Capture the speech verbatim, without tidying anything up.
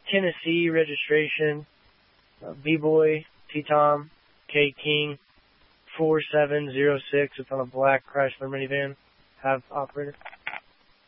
Tennessee registration, uh, B-Boy, T-Tom, K-King, four seven zero six. It's on a black Chrysler minivan. Have operator.